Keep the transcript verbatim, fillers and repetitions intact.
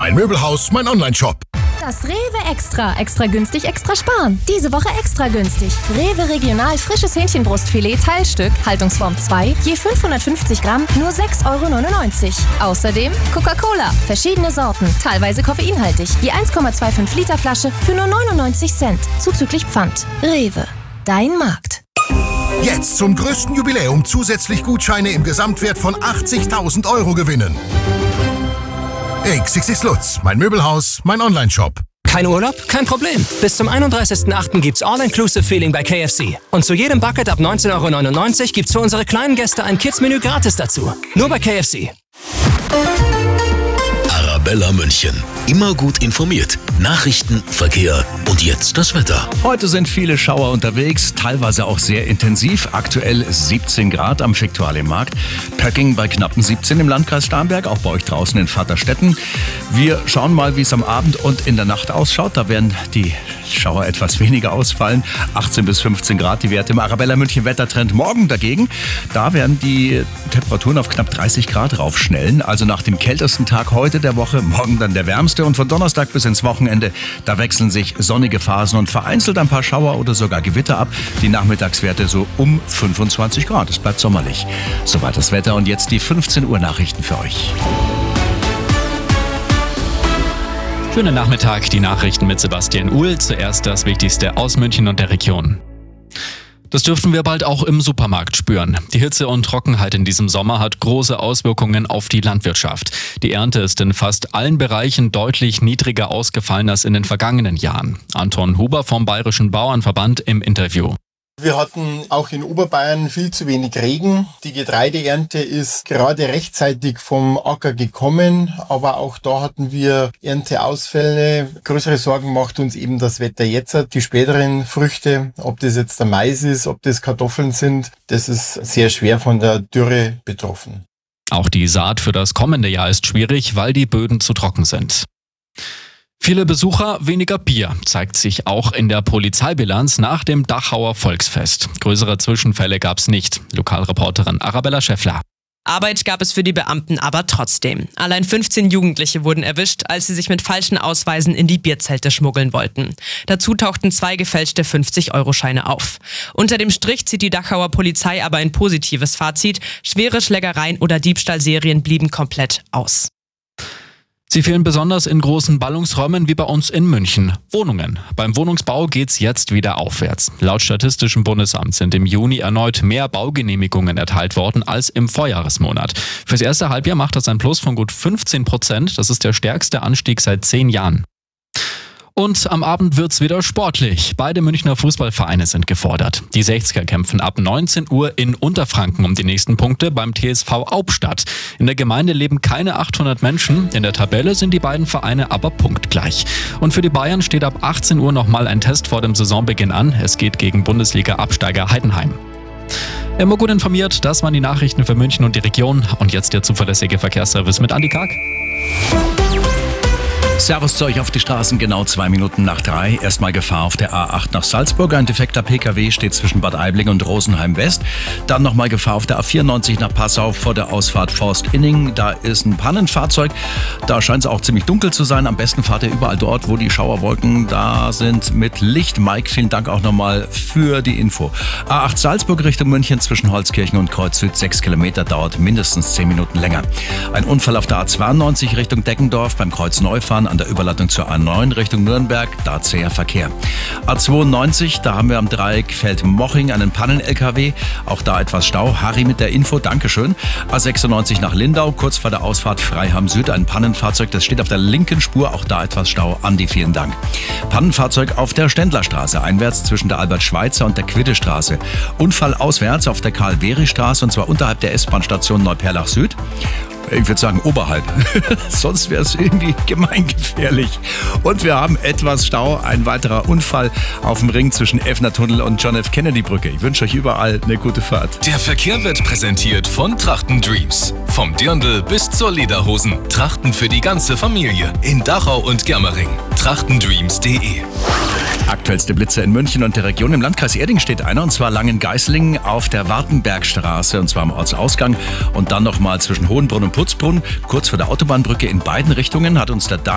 Mein Möbelhaus, mein Onlineshop. Das Rewe Extra. Extra günstig, extra sparen. Diese Woche extra günstig. Rewe Regional frisches Hähnchenbrustfilet Teilstück, Haltungsform zwei, je fünfhundertfünfzig Gramm, nur sechs Euro neunundneunzig. Außerdem Coca-Cola, verschiedene Sorten, teilweise koffeinhaltig, je eins Komma fünfundzwanzig Liter Flasche für nur neunundneunzig Cent, zuzüglich Pfand. Rewe, dein Markt. Jetzt zum größten Jubiläum zusätzlich Gutscheine im Gesamtwert von achtzigtausend Euro gewinnen. X X X Lutz, mein Möbelhaus, mein Onlineshop. Kein Urlaub? Kein Problem. Bis zum einunddreißigsten achten gibt's All-Inclusive-Feeling bei K F C. Und zu jedem Bucket ab neunzehn Euro neunundneunzig gibt's für unsere kleinen Gäste ein Kids-Menü gratis dazu. Nur bei K F C. Arabella München. Immer gut informiert. Nachrichten, Verkehr und jetzt das Wetter. Heute sind viele Schauer unterwegs, teilweise auch sehr intensiv. Aktuell siebzehn Grad am Viktualienmarkt. Pöcking bei knappen siebzehn im Landkreis Starnberg, auch bei euch draußen in Vaterstetten. Wir schauen mal, wie es am Abend und in der Nacht ausschaut. Da werden die Schauer etwas weniger ausfallen. achtzehn bis fünfzehn Grad die Werte im Arabella München Wettertrend. Morgen dagegen, da werden die Temperaturen auf knapp dreißig Grad raufschnellen. Also nach dem kältesten Tag heute der Woche, morgen dann der wärmste. Und von Donnerstag bis ins Wochenende, da wechseln sich sonnige Phasen und vereinzelt ein paar Schauer oder sogar Gewitter ab. Die Nachmittagswerte so um fünfundzwanzig Grad. Es bleibt sommerlich. Soweit das Wetter und jetzt die fünfzehn Uhr Nachrichten für euch. Schönen Nachmittag, die Nachrichten mit Sebastian Uhl. Zuerst das Wichtigste aus München und der Region. Das dürften wir bald auch im Supermarkt spüren. Die Hitze und Trockenheit in diesem Sommer hat große Auswirkungen auf die Landwirtschaft. Die Ernte ist in fast allen Bereichen deutlich niedriger ausgefallen als in den vergangenen Jahren. Anton Huber vom Bayerischen Bauernverband im Interview. Wir hatten auch in Oberbayern viel zu wenig Regen. Die Getreideernte ist gerade rechtzeitig vom Acker gekommen, aber auch da hatten wir Ernteausfälle. Größere Sorgen macht uns eben das Wetter jetzt. Die späteren Früchte, ob das jetzt der Mais ist, ob das Kartoffeln sind, das ist sehr schwer von der Dürre betroffen. Auch die Saat für das kommende Jahr ist schwierig, weil die Böden zu trocken sind. Viele Besucher, weniger Bier, zeigt sich auch in der Polizeibilanz nach dem Dachauer Volksfest. Größere Zwischenfälle gab's nicht. Lokalreporterin Arabella Schäffler. Arbeit gab es für die Beamten aber trotzdem. Allein fünfzehn Jugendliche wurden erwischt, als sie sich mit falschen Ausweisen in die Bierzelte schmuggeln wollten. Dazu tauchten zwei gefälschte fünfzig-Euro-Scheine auf. Unter dem Strich zieht die Dachauer Polizei aber ein positives Fazit. Schwere Schlägereien oder Diebstahlserien blieben komplett aus. Sie fehlen besonders in großen Ballungsräumen wie bei uns in München. Wohnungen. Beim Wohnungsbau geht's jetzt wieder aufwärts. Laut Statistischem Bundesamt sind im Juni erneut mehr Baugenehmigungen erteilt worden als im Vorjahresmonat. Fürs erste Halbjahr macht das ein Plus von gut fünfzehn Prozent. Das ist der stärkste Anstieg seit zehn Jahren. Und am Abend wird's wieder sportlich. Beide Münchner Fußballvereine sind gefordert. Die sechziger kämpfen ab neunzehn Uhr in Unterfranken um die nächsten Punkte beim T S V Hauptstadt. In der Gemeinde leben keine achthundert Menschen. In der Tabelle sind die beiden Vereine aber punktgleich. Und für die Bayern steht ab achtzehn Uhr nochmal ein Test vor dem Saisonbeginn an. Es geht gegen Bundesliga-Absteiger Heidenheim. Immer gut informiert, das waren die Nachrichten für München und die Region. Und jetzt der zuverlässige Verkehrsservice mit Andi Karg. Servus zu euch auf die Straßen, genau zwei Minuten nach drei. Erstmal Gefahr auf der A acht nach Salzburg. Ein defekter P K W steht zwischen Bad Aibling und Rosenheim West. Dann nochmal Gefahr auf der A vierundneunzig nach Passau vor der Ausfahrt Forst-Inning. Da ist ein Pannenfahrzeug. Da scheint es auch ziemlich dunkel zu sein. Am besten fahrt ihr überall dort, wo die Schauerwolken da sind, mit Licht. Mike, vielen Dank auch nochmal für die Info. A acht Salzburg Richtung München zwischen Holzkirchen und Kreuz Süd. Sechs Kilometer, dauert mindestens zehn Minuten länger. Ein Unfall auf der A zweiundneunzig Richtung Deckendorf beim Kreuz Neufahren an der Überleitung zur A neun Richtung Nürnberg, da zäher Verkehr. A zweiundneunzig, da haben wir am Dreieck Feldmoching einen Pannen-L K W, auch da etwas Stau. Harry mit der Info, Dankeschön. A sechsundneunzig nach Lindau, kurz vor der Ausfahrt Freiham Süd, ein Pannenfahrzeug, das steht auf der linken Spur, auch da etwas Stau. Andi, vielen Dank. Pannenfahrzeug auf der Ständlerstraße, einwärts zwischen der Albert-Schweitzer und der Quiddestraße. Unfall auswärts auf der Karl-Behry-Straße und zwar unterhalb der S-Bahn-Station Neuperlach Süd. Ich würde sagen oberhalb, sonst wäre es irgendwie gemeingefährlich. Und wir haben etwas Stau, ein weiterer Unfall auf dem Ring zwischen Effner Tunnel und John F. Kennedy Brücke. Ich wünsche euch überall eine gute Fahrt. Der Verkehr wird präsentiert von Trachten Dreams. Vom Dirndl bis zur Lederhosen. Trachten für die ganze Familie. In Dachau und Germering. trachtendreams punkt de. Aktuellste Blitze in München und der Region. Im Landkreis Erding steht einer, und zwar Langen-Geislingen auf der Wartenbergstraße, und zwar am Ortsausgang. Und dann nochmal zwischen Hohenbrunn und Putzbrunn, kurz vor der Autobahnbrücke in beiden Richtungen, hat uns der